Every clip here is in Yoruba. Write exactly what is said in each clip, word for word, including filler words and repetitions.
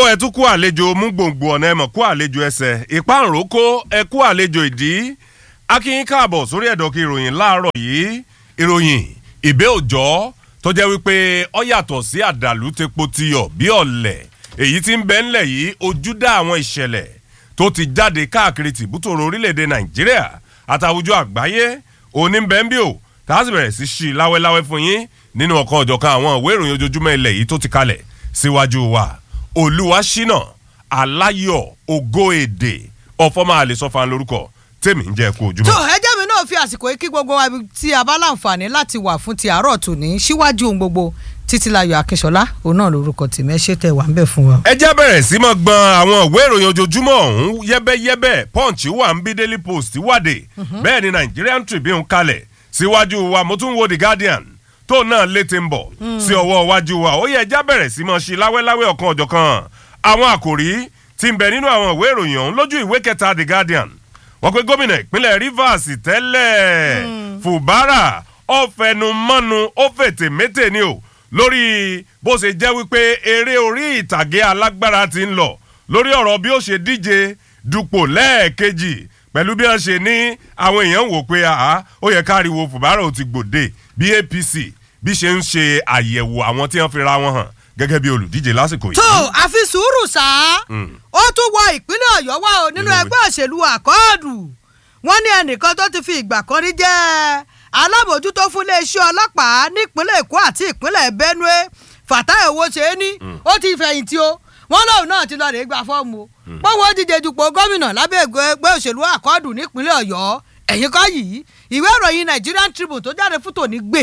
ẹ tún kú àlejò mú gbòǹgbò ọ̀nà ẹ̀mọ̀ kú àlejò ẹsẹ̀ ìpáǹrókò ẹ kú àlejò ìdí akínyín káàbọ̀ sórí ẹ̀dọ̀kì ìròyìn láàárọ̀ yìí ìròyìn ìbẹ́ òjọ́ tó jẹ́ wípé ó yàtọ̀ sí àdàlú tepo tiyọ̀ bí ọ̀lẹ̀ èyí tí ń bẹ ńlẹ̀ yìí ojúdá àwọn ìṣẹ̀lẹ̀ tó ti jáde káàkiri tìbútòrò orílẹ̀-èdè Nàìjíríà àtàwùjọ àgbáyé òní ń bẹ ń bí o tá a sì bẹ̀rẹ̀ sí ṣí láwẹ́láwẹ́ fún yín nínú ọ̀kan ọ̀jọ̀kan àwọn ìwé ìròyìn ojoojúmọ́ ilẹ̀ yìí tó ti kalẹ̀ síwájú wa Olúwaṣínà Aláyọ̀ Ògo Èdè ọ̀fọ́mọ àlesọ́fà lórúkọ tèmi ń jẹ́ kó ojúmọ́. tó ẹjẹ́ mi náà fi àsìkò yìí kí gbogbo wa tí a bá láǹfààní láti wà fún ti àárọ̀ tòní síwájú ohun gbogbo Títílayọ̀ Akínṣọlá òun náà lórúkọ tèmi ẹ ṣe tẹ wà ń bẹ̀ fún wa. ẹ jẹ́ bẹ̀rẹ̀ sí mọ́ gbọ́n àwọn ìwé ìròyìn ojoojúmọ́ ọ̀hún yẹ́bẹ́yẹ́bẹ́ Punch wà ń bí Daily Post wàdé bẹ́ẹ̀ ni Nigerian Tribune kalẹ̀ síwájú wa mo tún wo The Guardian tó náà létí ń bọ̀ sí ọwọ́ iwájú wa ó yẹ ẹjá bẹ̀rẹ̀ sí mọ́ sí láwẹ́láwẹ́ ọ̀kan ọ̀jọ̀kan àwọn àkòrí tí ń bẹ nínú àwọn ìwé ìròyìn ọ̀hún lójú ìwé kẹta The Guardian wọ́n pe gómìnà ìpínlẹ̀ Rivers tẹ́lẹ̀ Fubara ọ̀fẹnumọ́nu ó fètè mété ni o lórí bó ṣe jẹ́ wípé eré orí ìtàgé alágbára ti ń lọ lórí ọ̀rọ̀ bí ó ṣe díje dupò lẹ́ẹ̀kejì pẹ̀lú bí wọ́n ṣe ní àwọn èèyàn wò pé àá ó yẹ káriwo Fubara ò ti gbòde bí A P C bí ṣe ń ṣe àyẹ̀wò àwọn tí wọ́n fi ra wọn hàn gẹ́gẹ́ bí olùdíje lásìkò yìí. tó àfi sùúrù sáà ó tún wọ ìpínlẹ̀ Ọ̀yọ́ wá o nínú ẹgbẹ́ òṣèlú àkọọ́dù wọ́n ní ẹnìkan tó ti fi ìgbà kan rí jẹ́ alábòjútó fún iléeṣẹ́ ọlọ́pàá nípínlẹ̀ Èkó àti ìpínlẹ̀ Benue Fatai Owóṣeéní ó ti fẹ̀yìntì o wọ́n lóun náà ti lọ rè gba fọ́ọ̀mù o pọ́wọ́ díje dupò gómìnà lábẹ́ ẹgbẹ́ òṣèlú àkọọ́dù nípínlẹ̀ Ọ̀yọ́ ẹ̀yìn kọ́ yìí ìwé ìròyìn Nigerian Tribune tó jáde fún tòní gbé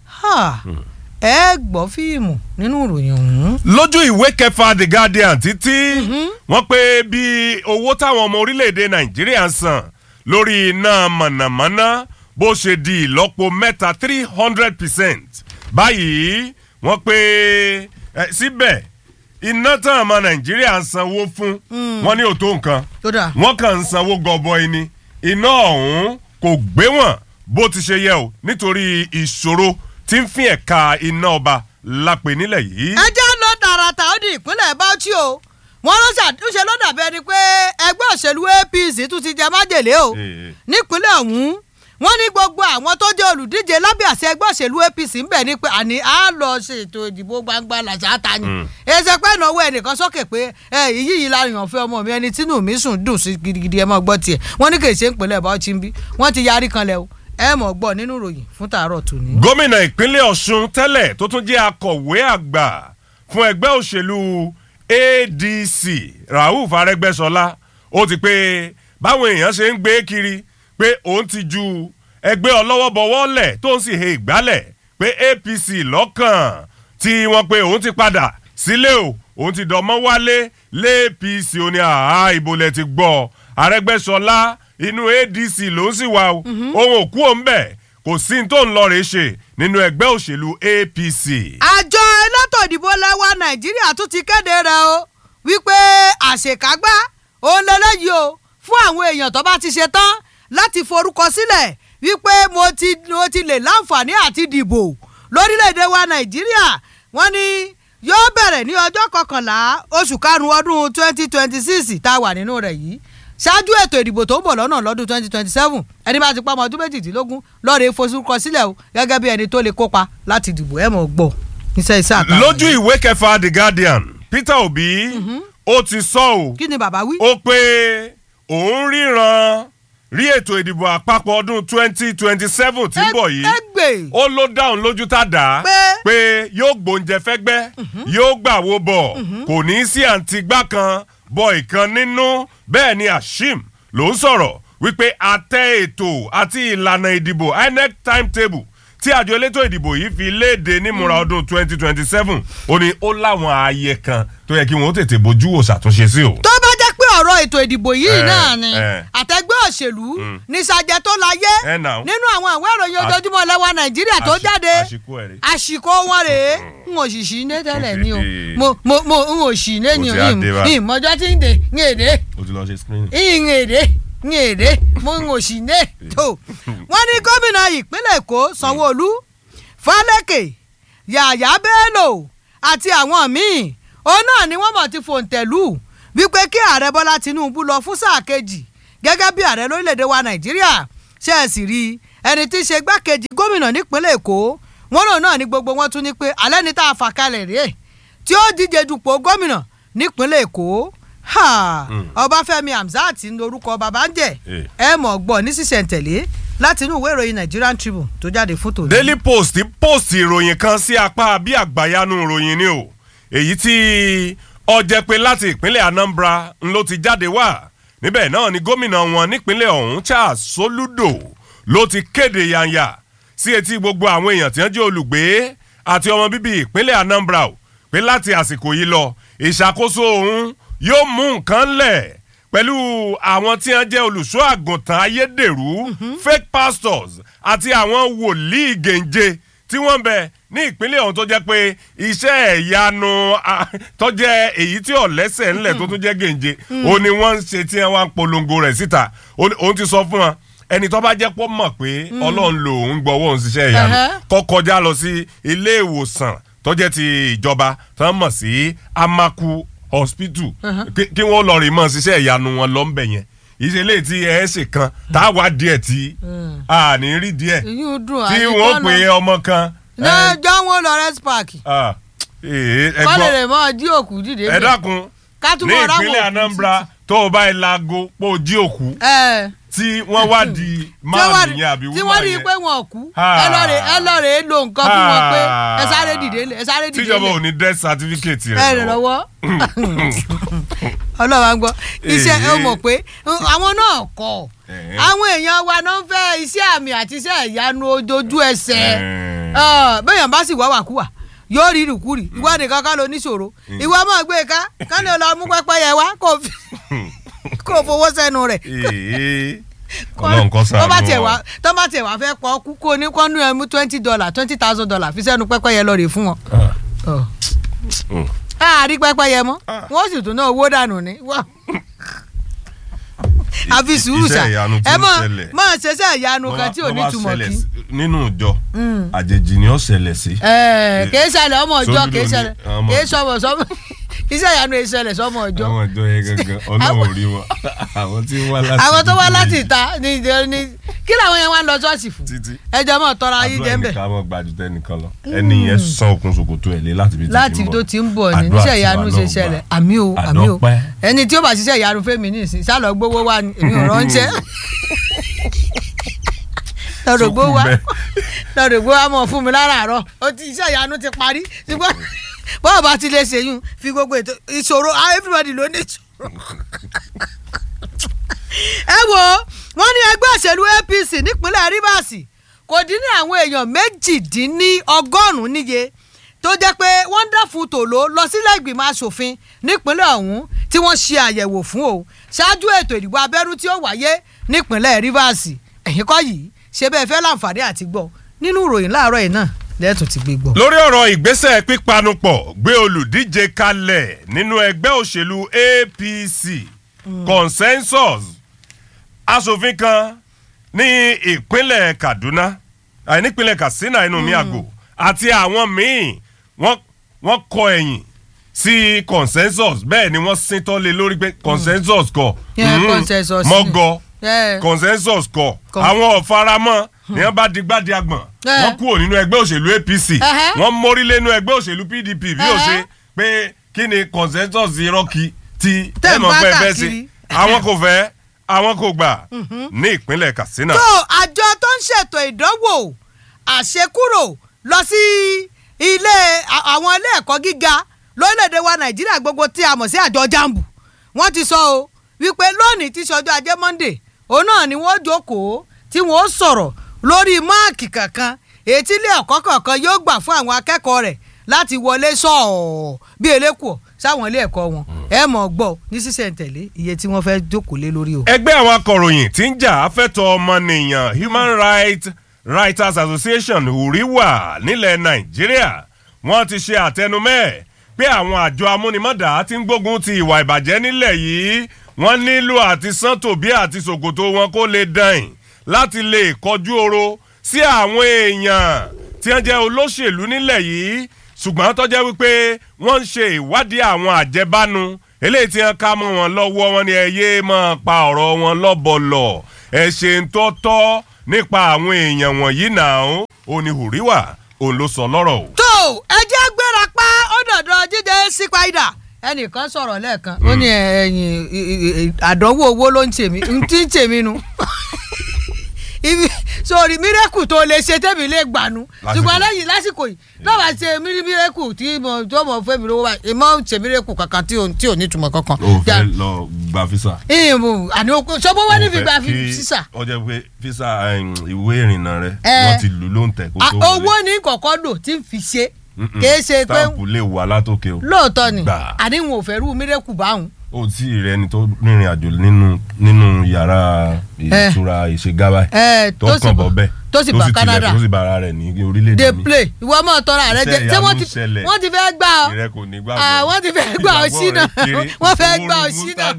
ẹ gbọ́ fíìmù nínú ìròyìn ọ̀hún. lójú ìwé kẹfà The Guardian títí wọ́n pé bí owó táwọn ọmọ orílẹ̀-èdè Nàìjíríà ń san lórí iná mọ̀nàmọ́ná bó ṣe di ìlọ́po mẹ́ta three hundred percent báyìí wọ́n pé síbẹ̀ iná tán ọmọ Nàìjíríà ń sanwó fún wọn ní òtó nǹkan wọ́n kàn ń sanwó gọbọi ni iná ọ̀hún kò gbé wọn bó ti ṣe yẹ o nítorí ìṣòro tí ń fi ẹ̀ka iná ọba lápè nílẹ̀ yìí. ẹ jẹ́ lọ tààràtà ó di ìpínlẹ̀ Bauchi o wọ́n ló ṣàtúnṣe ló dàbí ẹni pé ẹgbẹ́ òṣèlú A P C tún ti jẹ májèlé o nípínlẹ̀ ọ̀hún wọ́n ní gbogbo àwọn tó jẹ́ olùdíje lábẹ́ àṣẹ ẹgbẹ́ òṣèlú A P C ń bẹ̀ ní pé àní á lọ ṣe ètò ìdìbò gbangba làṣáta ni ẹsẹ̀ pẹ́ ìnáwó ẹnìkan sókè pé ẹ ìyí yìí la yàn fẹ́ ọmọ mi ẹni tínú mi sùn dùn sí gidigidi ẹ mọ́ gbọ́ tiẹ̀ wọ́n ní kì í ṣe ń pínlẹ̀ Bauchi ń bí wọ́n ti yarí kanlẹ̀ o ẹ mọ̀ gbọ́ nínú ìròyìn fún tàárọ̀ tòní. gómìnà ìpínlẹ̀ Ọ̀ṣun tẹ́lẹ̀ tó tún jẹ́ akọ̀wé àgbà fún ẹgbẹ́ òṣèlú A D C Rauf Arẹ́gbẹ́ṣọlá ó ti pé báwọn èèyàn ṣe ń gbé kiri pé òun ti ju ẹgbẹ́ ọlọ́wọ́bọwọ́ lẹ̀ tó ń sì he ìgbálẹ̀ pé A P C lọ́kàn tí wọ́n pé òun ti padà sílé o òun ti dọ̀mọ́ wálé lé A P C ó ní àhá ìbòlẹ̀ ti gbọ́ Arẹ́gbẹ́ṣọlá inú A D C ló ń sì wá o ohun òkú òun bẹ̀ kò sí ní tó ń lọ rèé ṣe nínú ẹgbẹ́ òṣèlú A P C. àjọ elétò ìdìbò lẹ́wà Nàìjíríà tún ti kéde rẹ̀ o wípé àṣekágbá òun lélẹ́yìí o fún àwọn èèyàn tó bá ti ṣe tán láti forúkọ sílẹ̀ wípé mo ti mo ti lè láǹfààní àti dìbò lórílẹ̀‐èdè wa Nàìjíríà wọ́n ní yóò bẹ̀rẹ̀ ní ọjọ́ kọkànlá oṣù karùn-ún ọdún twenty twenty six tá a wà nínú rẹ̀ yìí ṣáájú ètò ìdìbò tó ń bọ̀ lọ́nà lọ́dún twenty twenty seven ẹni bá ti pa ọmọ ọdún méjìdínlógún lọ́ọ̀rẹ́ forúkọ sílẹ̀ o gẹ́gẹ́ bí ẹni tó lè kópa láti dìbò ẹ̀ mọ̀ gbọ́ iṣẹ́ iṣẹ́ àtàwọn. lójú ìwé kẹfà The Guardian Peter Obi ó ti sọ o kí ni bàbá wí. ó pé òun ríran rí ètò ìdìbò àpapọ̀ ọdún twenty twenty seven tí ń bọ̀ yìí ó ló dáhùn lójú tá a dá pé yóò gbóúnjẹ fẹ́gbẹ́ yóò gbàwó bọ̀ kò ní í sí àǹtígbá kan bọ ìkan nínú bẹ́ẹ̀ ni Ashim ló ń sọ̀rọ̀ wípé àtẹ ètò àti ìlànà ìdìbò I N E C timetable tí àjọ elétò ìdìbò yìí fi léde nímúra ọdún twenty twenty seven ó ní ó láwọn ààyè kan tó yẹ kí wọ́n tètè bójú wò ṣàtúnṣe sí o. tó bá jẹ́ pé ọ̀rọ̀ ètò ìdìbò yìí náà ni àtẹgbẹ́ òṣèlú ní sàjẹ́ tó láyé nínú àwọn ìwé ìròyìn ojoojúmọ́ lẹ́wà Nàìjíríà tó jáde àsìkò wọn rèé n ò sì sí ní tẹ́lẹ̀ ni o mo mo mo n ò sì ní ni o ìmọ̀jọ́ tí ń dè ń èdè ń èdè ń èdè mo ń ò sì ní tó wọ́n ní gómìnà ìpínlẹ̀ Èkó Sanwó-Olú Fálékè Yàyà Bello àti àwọn míì òun náà ni wọ́n mọ̀ ti fòǹtẹ̀lù wípé kí ààrẹ Bọ́lá Tinubu lọ fún sáà kejì gẹ́gẹ́ bí ààrẹ lórílẹ̀‐èdè wa Nàìjíríà ṣe é sì rí ẹni tí í ṣe gbákejì gómìnà nípínlẹ̀ Èkó wọn náà náà ní gbogbo wọn tún ní pé alẹ́ ní tá a fà kalẹ̀ rèé tí ó díje dupò gómìnà nípínlẹ̀ Èkó Ọbáfẹ́mi Hamzat ní orúkọ bàbá ń jẹ ẹ mọ̀ gbọ́ ní sísẹ̀ntẹ̀lé láti inú ìwé ìròyìn Nigerian Tribune tó jáde fún tòní. Daily Post post ìròyìn kan sí apá bí àgbàyanu ìròyìn ni o èyí tí ó jẹ́ pé láti ìpínlẹ̀ Anambra ló ti jáde wá níbẹ̀ náà ni gómìnà wọn nípínlẹ̀ ọ̀hún Charles Soludo ló ti kéde yanya sí etí gbogbo àwọn èèyàn tí wọ́n jẹ́ olùgbé àti ọmọ bíbí ìpínlẹ̀ Anambra o pé láti àsìkò yìí lọ ìṣàkóso òun yóò mú nǹkan lẹ̀ pẹ̀lú àwọn tí wọ́n jẹ́ olùṣọ́ àgùntàn ayédèrú fake pastors àti àwọn wòlíì gèǹje tí wọ́n ń bẹ ní ìpínlẹ̀ ọ̀hún tó jẹ́ pé iṣẹ́ ìyanu tó jẹ́ èyí tí ò lẹ́sẹ̀ ńlẹ̀ tó tún jẹ́ gèǹje ó ní wọ́n ń ṣe tí wọ́n wá ń polongo rẹ̀ síta òun ti sọ fún wọn ẹni tó bá jẹ́ pọ́ mọ̀ pé Ọlọ́run lò ń gbọ́wọ́ òun ṣiṣẹ́ ìyanu kó kọjá lọ sí ilé ìwòsàn tó jẹ́ ti ìjọba tó ń mọ̀ sí Amaku hospital kí wọ́n lọ rí mọ́ ṣiṣẹ́ ìyanu wọn lọ ń bẹ̀ yẹn ìṣẹ̀lẹ̀ tí ẹ ṣe kan tá a wá díẹ̀ tí a ní rí díẹ̀ tí wọ́n pè ọmọ kan. náà jọ wọn lọ rest park. kọ́lé rẹ̀ mọ́ jí òkú dìde. ẹ dákun ní ìpínlẹ̀ Anambra tó o bá ẹ laago pé o jí òkú tí wọ́n wá di máa nìyẹn àbí wúmọ̀ yẹn. tí wọ́n rí i pé wọn ò kú ẹ lọ́ọ̀rẹ́ ẹ lọ́ọ̀rẹ́ lo nǹkan fún wọn pé ẹ sáré dìde ẹ sáré dìde. tíjọba ò ní death certificate rẹ ẹ rẹ lọ́wọ́ ọlọ́wà ń gbọ́ iṣẹ́ ẹ mọ̀ pé àwọn náà kọ̀ àwọn èèyàn wa náà ń fẹ́ iṣẹ́ àmì àti iṣẹ́ ìyanu ojú ẹsẹ̀ bẹ́ẹ̀ bá sì wá wàkúwà yóò rí ìrùkúrì ìwọ nìkan ká ló níṣòro ìwọ máa gbé ká ká ní ọlọ́ mú pẹ́pẹ́yẹ wá kó fowó sẹ́nu rẹ̀ tó bá tiẹ̀ wá tó bá tiẹ̀ wá fẹ́ pọ̀ kú kó ní kó ní ẹ mú twenty dollar twenty thousand dollar fi sẹ́nu pẹ́pẹ́yẹ lọ rè fún wọn. àárí pẹ́pẹ́yẹ mọ́ wọ́n sì tún ná owó dànù ní. àfi sùúrù sà ẹ mọ mọ ṣẹṣẹ ìyanu kan tí ò ní túmọ̀ kí. nínú ìjọ àjèjì ni ó ṣẹlẹ̀ sí. kìí ṣẹlẹ̀ ọmọ ìjọ kìí ṣẹlẹ̀ kìí sọmọ sọmọ iṣẹ́ ìyanu yìí ṣẹlẹ̀ sọmọ ìjọ. ọmọ ìjọ yẹn gangan Ọlọ́run ò rí wọn àwọn tí wọ́n láti. àwọn tó wá láti ìta ní ní kí làwọn yẹn wá ń lọ ṣọ́ọ̀ṣì fún. ẹjọ́ mọ̀ tọ́ra ayé jẹ́ ń bẹ̀. àdúrà nìkan mọ̀ gbàdú tẹ́nìkan lọ ẹni yẹn san okùn ṣòkòtò ẹ̀ lé láti fi ti ń bọ̀. láti tó ti ń bọ̀ ní níṣẹ́ ìyanu ṣe ṣẹlẹ̀ àmì o àmì o ẹni tí ó bá ṣiṣẹ́ ìyanu fẹ́mi ní ìsìn sálọ gbówó wá ní èmi ò ránṣẹ́ lọ́dọ̀ gbówó wá lọ́dọ̀ gbówó wá mọ̀ fún mi láràárọ̀ ó ti iṣẹ́ ìyanu ti parí ṣùgbọ́n bọ́ọ̀ bá ti lè ṣèyún fi gbogbo ètò ìṣòro everybody ló ní ìṣòro. ẹ wo wọ́n ní ẹgbẹ́ òṣèlú A P C nípínlẹ̀ Rivers kò dín ní àwọn èèyàn méjìdínlọ́gọ́rùn-ún níye tó jẹ́ pé wọ́n dá fún tòló lọ sílẹ̀ ìgbìmọ̀ asòfin nípínlẹ̀ ọ̀hún tí wọ́n ṣe àyẹ̀wò fún o ṣáájú ètò ìdìbò abẹ́rú tí ó wáyé nípínlẹ̀ Rivers ẹ̀yìn kọ́ yìí ṣe bẹ́ẹ̀ fẹ́ láǹfààní àti gbọ́ nínú ìròyìn láàárọ̀ yìí náà lẹ́tùn ti gbé gbọ́. lórí ọ̀rọ̀ ìgbésẹ̀ pípanupọ̀ gbé olùdíje kalẹ̀ nínú ẹgbẹ́ òṣèlú A P C mm. consensus asòfin kan ní ìpínlẹ̀ Kaduna àì nípínlẹ̀ Katsina inú mi àgò àti àwọn míì wọ́n kọ ẹ̀yìn sí consensus bẹ́ẹ̀ ni wọ́n sín tọ́ lé lórí pé consensus kọ mọ́gọ́ consensus kọ àwọn ọ̀faramọ́ ni wọ́n bá digbádi agbọ̀n wọ́n kúrò nínú ẹgbẹ́ òṣèlú A P C wọ́n mórí lẹ́nu ẹgbẹ́ òṣèlú P D P bí ó ṣe pé kí ni consensus irọ́kì tí ẹ mọ̀ pé ẹ fẹ́ ṣe àwọn kò fẹ́ àwọn kò gbà ní ìpínlẹ̀ Katsina. tó àjọ tó ń ṣètò ìdánwò àṣekúrò lọ sí ilé àwọn ilé ẹ̀kọ́ gíga lórílẹ̀‐èdè wa Nàìjíríà gbogbo tí a mọ̀ sí àjọ jambu wọ́n ti sọ o wípé lónìí tí sọjọ́ ajé Monday òun náà ni wọ́n jókòó tí wọ́n sọ̀rọ̀ lórí máàkì kankan èyí tí ilé ẹ̀kọ́ kọ̀ọ̀kan yóò gbà fún àwọn akẹ́kọ̀ọ́ rẹ̀ láti wọlé sọ̀ọ̀ bí elékùọ̀ sáwọn ilé ẹ̀kọ́ wọn ẹ mọ̀ gbọ́ ní sísẹ̀ntẹ̀lé iye tí wọ́n fẹ́ jókòó lé lórí o. ẹgbẹ́ àwọn akọ̀ròyìn tí ń jà afẹ́tọ̀ ọmọnìyàn Human Rights Writers Association hùríwà nílẹ̀ Nàìjíríà wọ́n ti ṣe àtẹnumẹ́ pé àwọn àjọ amúnimọ́dà tí ń gbógun ti ìwà ìbàjẹ́ nílẹ̀ yìí wọ́n nílò àti sán tòbí àti ṣòkòtò wọn kó lè dàn láti lè kọjú oro sí àwọn èèyàn tí wọ́n jẹ́ olóṣèlú nílẹ̀ yìí ṣùgbọ́n tó jẹ́ wípé wọ́n ń ṣe ìwádìí àwọn àjẹbánu eléyìí tí wọ́n ká mọ́ wọn lọ́wọ́ wọn ni ẹ yé máa pa ọ̀rọ̀ wọn lọ́bọ̀lọ̀ ẹ ṣe ń tó tọ́ nípa àwọn èèyàn wọ̀nyí náà ó ní hùríwà òun ló sọ lọ́rọ̀ o. tó ẹ jẹ́ gbéra pa ó dọ̀dọ̀ jíjẹ sípáìdà ẹnìkan sọ̀rọ̀ lẹ́ẹ̀kan ó ní ẹ̀yìn àdánwò owó ló ń tèmi ń tí ń tèmi nu ibi sórí mírẹ́kù tó lè ṣe tẹ́mi lè gbànú ṣùgbọ́n lẹ́yìn lásìkò yìí lọ́wọ́ ṣe mírẹ́kù tí mo tó mọ̀ fẹ́ mi lówó báyìí ìmọ̀ ṣe mírẹ́kù kankan tí ò ní túmọ̀ kankan. o fẹ́ lọ gba fisa. ìmù àní okun ṣọwọ́ wọ́n ní fi gba fisa. ó jẹ́ pé fisa ìwé ìrìnnà rẹ wọ́n ti lù ló ń tẹ̀ kó tó wọlé. owó ní kọ̀kọ́ lò tí ń fi ṣe kìí ṣe pé stamp lè wà látòkè o. lóòótọ́ ni àníwọ̀n ò fẹ́ rú mírẹ́kù báwọn. o tí ì rẹ ni tó rìnrìn àjò nínú nínú yàrá ìtura ìṣègábà tó kàn bọ́ bẹ́ẹ̀ tó sì bá Canada tó sì bá ara rẹ̀ ní orílẹ̀-èdè mi. dey play ìwọ mọ̀ tọ́ra rẹ jẹ ṣé wọ́n ti wọ́n ti fẹ́ gbà ọ́ wọ́n ti fẹ́ gbà ọ́ sí náà wọ́n fẹ́ gbà ọ́ sí náà.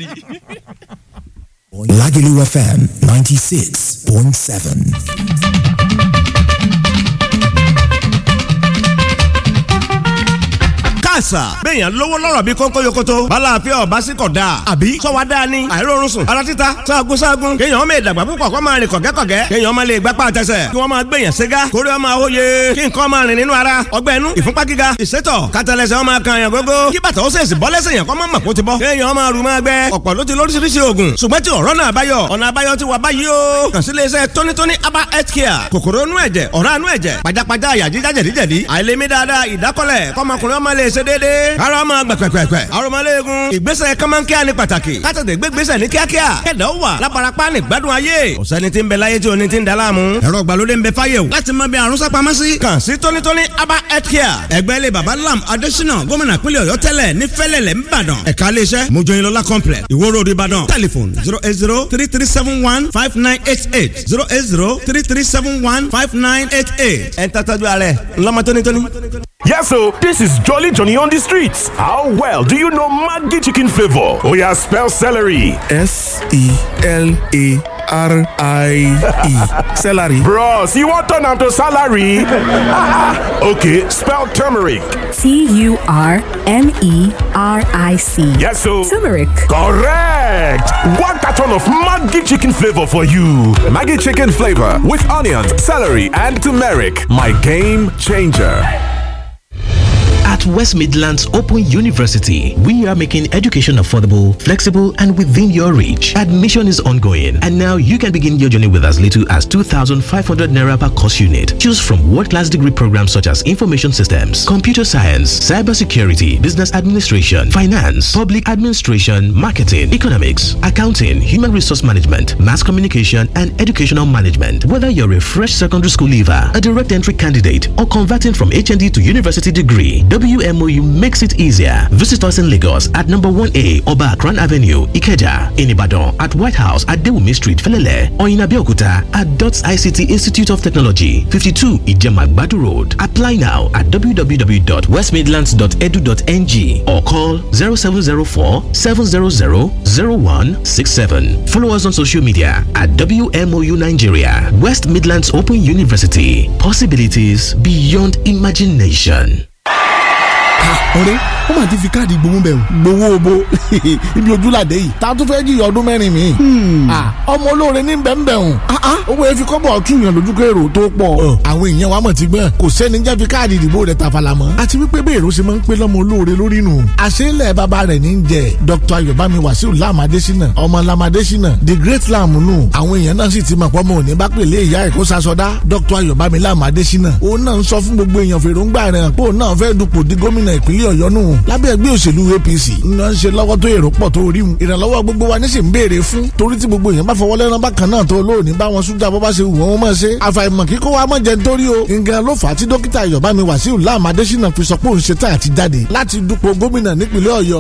Lagelu F M ninety-six point seven. àṣà béèyàn lówó lọ́rọ̀ bí kónkó yokoto balàáfíà ọba sí kọ̀ dáa àbí sọ́wọ́ dáa ni àìrórun sùn ara títa sáàgùn sáàgùn kéèyàn ọmọ ìdàgbà púpọ̀ kó máa rìn kọ̀gẹ́kọ̀gẹ́ kéèyàn ọmọ lè gbápá àtẹsẹ̀ kí wọ́n máa gbèyàn ségá kórè ọmọ àwòye kí nǹkan máa rìn nínú ara ọgbẹ́ inú ìfúnpá gíga ìsétọ̀ kátàlẹ́sẹ̀ ọmọ kan yàn gógó kí bàtà ó sèṣì bọ́ lẹ́sẹ̀ yàn kọ́ mọ́ màkó ti bọ́ kéèyàn ọmọ àrùn máa gbẹ ọ̀pọ̀ ló ti lóríṣiríṣi oògùn ṣùgbọ́n tí ọ̀rọ̀ náà báyọ̀ ọ̀nà àbáyọ ti wà báyìí o kàn sí iléeṣẹ́ tónítóní aba health care kòkòrò inú ẹ̀jẹ̀ ọ̀rá inú ẹ̀jẹ̀ pajápajá àyà jíjá jẹ̀díjẹ̀dí àìlèmí dáadáa ìdákọ́lẹ̀ kọ́mọkùnrin ọmọ lè ṣe déédéé ara ọmọ gbẹ̀pẹ̀pẹ̀pẹ̀ arọmọléegun ìgbésẹ̀ kọ́mọ́nkíá ní pàtàkì kátàtẹ̀ gbégbésẹ̀ ní kíákíá kẹ̀dá ó wà lábarapá ní gbádùn ayé ọ̀sẹ́ni tí ń bẹ láyé tí oní ti ń da láàmú ẹ̀rọ ìgbàlódé ń bẹ fáyé o láti mọ bí àrùn sápamọ́ sí kàn sí tónítóní aba health care ẹgbẹ́ ilé baba lam adésínà gómìnà pínlẹ̀ ọ̀yọ́ tẹ́lẹ̀ ní fẹ́lẹ̀lẹ̀ ńbàdàn ẹ̀ka iléeṣẹ́ mojoyinlọ́lá complex ìwó road ìbàdàn telephone zero eight zero three three seven one five nine eight eight zero eight zero three three seven one five nine eight eight ẹ̀ ń tàtàjú ààrẹ ńlọmọ tónítóní. Yes, so this is Jolly Johnny on the streets. How well do you know Maggi chicken flavor? Oh yeah, spell celery. S E L A R I E. Celery. Bros, you want turn to salary? Okay, spell turmeric. T U R M E R I C. Yes, so turmeric. Correct. One carton of Maggi chicken flavor for you. Maggi chicken flavor with onions, celery, and turmeric. My game changer. At West Midlands Open University, we are making education affordable, flexible, and within your reach. Admission is ongoing, and now you can begin your journey with as little as two thousand five hundred naira per course unit. Choose from world-class degree programs such as Information Systems, Computer Science, Cybersecurity, Business Administration, Finance, Public Administration, Marketing, Economics, Accounting, Human Resource Management, Mass Communication, and Educational Management. Whether you're a fresh secondary school leaver, a direct entry candidate, or converting from H N D to university degree, W M O U makes it easier. Visit us in Lagos at number one A Oba Akran Avenue, Ikeja, in Ibadan at White House at Dewumi Street, Felele, or in Abeokuta at DOTS I C T Institute of Technology, fifty-two Ijemagbadu Road. Apply now at w w w dot west midlands dot e d u dot n g or call zero seven zero four seven zero zero zero one six seven. Follow us on social media at W M O U Nigeria. West Midlands Open University. Possibilities beyond imagination. ọ̀rẹ́ ó mà ti fi káàdì gbowó bẹ̀ wò. gbowó obo ibi ojúlàdé yìí ta tún fẹ́ jìyà ọdún mẹ́rin mi. ọmọ olóore ní bẹ́ẹ̀nbẹ́ẹ̀hùn owó efi kọ́bọ̀ ọ̀túnyàn lójú kérò tó pọ̀. àwọn èèyàn wa mọ̀ ti gbọ́n kò sẹ́ni jẹ́ fi káàdì ìdìbò rẹ̀ tàfàlà mọ́. àti wípé bẹ́ẹ̀ ló ṣe máa ń pé lọ́mọ olóore lórí nù. àṣeélẹ̀ bàbá rẹ̀ ní jẹ́ Dr. Ayọ̀bámi Wàsíù Lam Adésínà ọmọ Lam Adésínà the great Lam nù. àwọn èèyàn náà sì ti mọ̀ pọ́ mọ́ òní bá pèlè ìyá ẹ̀ kó sasọdá Dr. Ayọ̀bámi Lam Adésínà. òun náà ń sọ fún gbogbo èèyàn fèròǹgbà rẹ̀ pé òun náà fẹ́ dupò di gómìnà ìpínlẹ̀ Ọ̀yọ́ nù lábẹ́ ẹgbẹ́ òṣèlú A P C iná ń ṣe lọ́wọ́ tó èrò pọ̀ tó rí mu ìrànlọ́wọ́ gbogbo wa ní sì ń béèrè fún torí tí gbogbo èèyàn bá fọwọ́ lẹ́rán bákan náà tó lóòní bá wọn súnjà bó bá ṣe wù wọ́n mọ̀ ṣe àfàìmọ̀ kíkó wa mọ̀ jẹ́ nítorí o nǹkan ló fà á tí dókítà Ayọ̀bámi Wàsíù Lam Adésínà fi sọ pé òun ṣe tá àti jáde láti dupò gómìnà nípìnlẹ̀ Ọ̀yọ́